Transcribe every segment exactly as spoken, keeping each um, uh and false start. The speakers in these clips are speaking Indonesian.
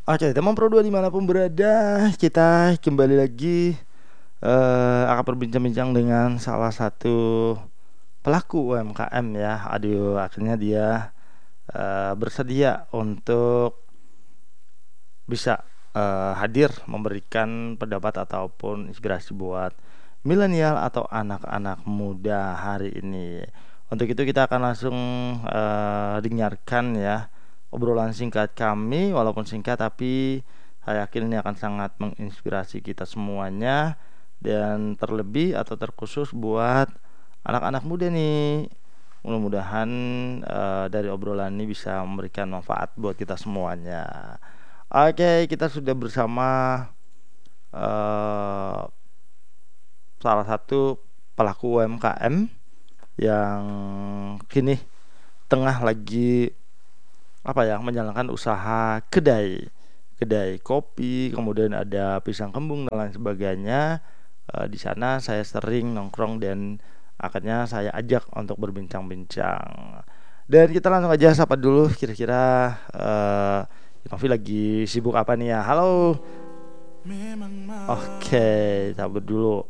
Oke, teman Pro dua dimanapun berada, kita kembali lagi eh, akan berbincang-bincang dengan salah satu pelaku U M K M ya. Aduh, akhirnya dia eh, bersedia untuk bisa eh, hadir memberikan pendapat ataupun inspirasi buat milenial atau anak-anak muda hari ini. Untuk itu kita akan langsung eh, dengarkan ya obrolan singkat kami, walaupun singkat tapi saya yakin ini akan sangat menginspirasi kita semuanya, dan terlebih atau terkhusus buat anak-anak muda nih. Mudah-mudahan eh, dari obrolan ini bisa memberikan manfaat buat kita semuanya. Oke, kita sudah bersama eh, salah satu pelaku U M K M yang kini tengah lagi apa ya menjalankan usaha kedai kedai kopi, kemudian ada pisang kembung dan lain sebagainya. Eh, di sana saya sering nongkrong dan akhirnya saya ajak untuk berbincang-bincang. Dan kita langsung aja sapa dulu, kira-kira eh Novi lagi sibuk apa nih ya? Halo. Oke, sabar dulu.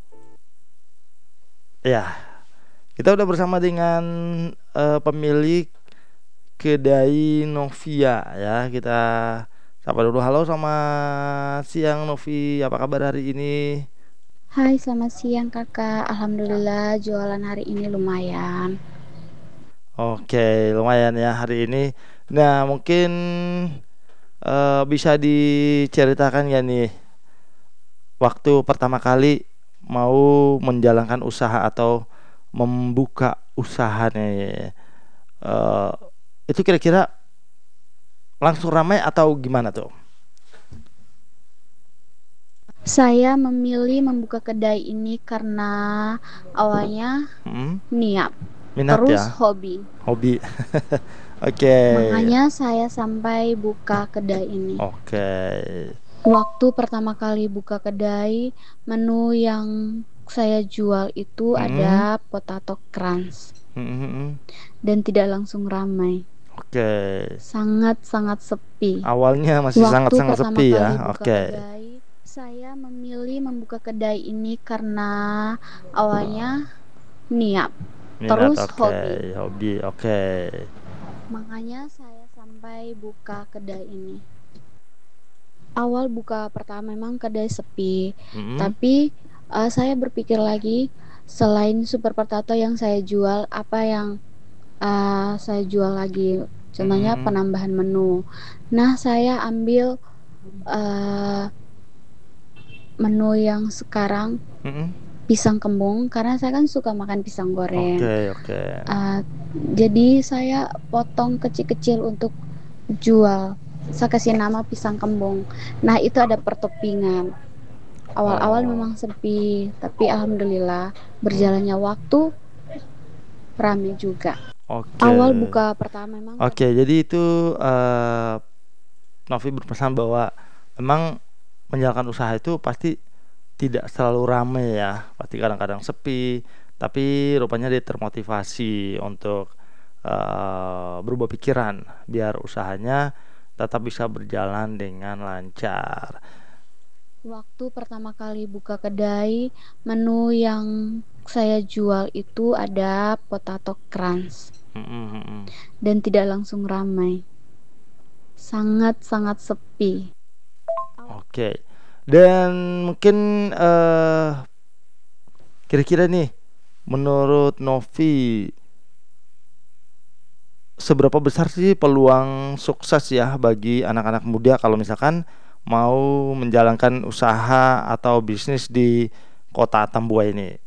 Ya, kita udah bersama dengan eh, pemilik kedai Novia ya. Kita sapa dulu. Halo, selamat siang Novi. Apa kabar hari ini? Hai, selamat siang kakak. Alhamdulillah jualan hari ini lumayan. Oke, lumayan ya hari ini. Nah, mungkin eh, bisa diceritakan ya nih waktu pertama kali mau menjalankan usaha atau membuka usaha nih. Eh, itu kira-kira langsung ramai atau gimana tuh? Saya memilih membuka kedai ini karena awalnya Hmm, niat, minat terus ya, hobi. hobi. Oke, Makanya saya sampai buka kedai ini. oke. Waktu pertama kali buka kedai, menu yang saya jual itu ada Hmm, potato crunch hmm, hmm, hmm. dan tidak langsung ramai. Oke. Sangat-sangat sepi. Awalnya masih Waktu sangat-sangat pertama sepi ya. kali buka Oke. kedai, saya memilih membuka kedai ini karena awalnya niat, Minat, terus oke. hobi. Hobi, oke. Makanya saya sampai buka kedai ini. Awal buka pertama memang kedai sepi, Hmm, tapi uh, saya berpikir lagi, selain super potato yang saya jual, apa yang uh, saya jual lagi? Contohnya hmm, penambahan menu. Nah, saya ambil uh, menu yang sekarang hmm. pisang kembung karena saya kan suka makan pisang goreng. Oke, oke. Uh, jadi saya potong kecil-kecil untuk jual. Saya kasih nama pisang kembung. Nah, itu ada pertoppingan. Awal-awal Oh. memang sepi, tapi alhamdulillah Hmm. berjalannya waktu rame juga. Oke. Awal buka pertama memang Oke, jadi itu eh Novi berpesan bahwa memang menjalankan usaha itu pasti tidak selalu ramai ya, pasti kadang-kadang sepi, tapi rupanya dia termotivasi untuk eh, berubah pikiran biar usahanya tetap bisa berjalan dengan lancar. waktu pertama kali buka kedai, menu yang saya jual itu ada potato crunch Mm, mm, mm. dan tidak langsung ramai. Sangat-sangat sepi. Oke, dan mungkin eh kira-kira nih, menurut Novi, seberapa besar sih peluang sukses ya bagi anak-anak muda kalau misalkan mau menjalankan usaha atau bisnis di kota Tambua ini?